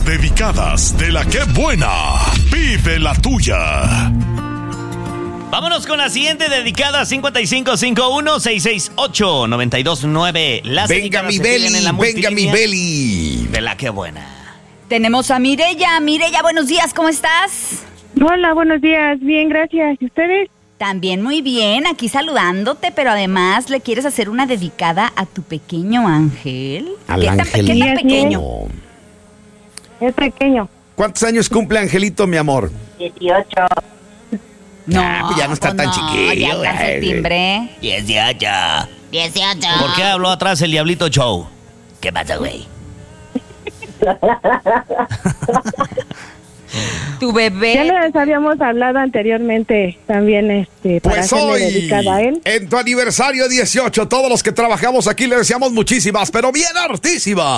dedicadas de la que buena. Vive la tuya. Vámonos con la siguiente dedicada, 5551-668-929. Venga mi Beli. De la que buena. Tenemos a Mireya. Mireya, buenos días, ¿cómo estás? Hola, buenos días. Bien, gracias. ¿Y ustedes? También muy bien, aquí saludándote, pero además le quieres hacer una dedicada a tu pequeño Ángel. Al Ángel. ¿Qué tan pequeño? Es pequeño. ¿Cuántos años cumple Angelito, mi amor? 18. No, pues ya no está tan chiquillo. Ya alcanza el timbre. 18. 18. ¿Por qué habló atrás el Diablito Show? ¿Qué pasa, güey? Tu bebé. Ya les habíamos hablado anteriormente también para Pues hacerle hoy, dedicada a él. en tu aniversario 18, todos los que trabajamos aquí le deseamos muchísimas, pero bien hartísimas